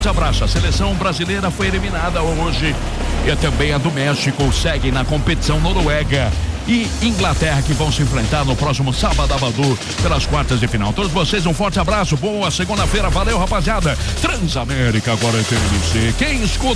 Abraço, a seleção brasileira foi eliminada hoje e também a do México segue na competição. Noruega e Inglaterra que vão se enfrentar no próximo sábado pelas quartas de final. Todos vocês um forte abraço, boa segunda-feira, valeu rapaziada. Transamérica agora é TNC, quem escuta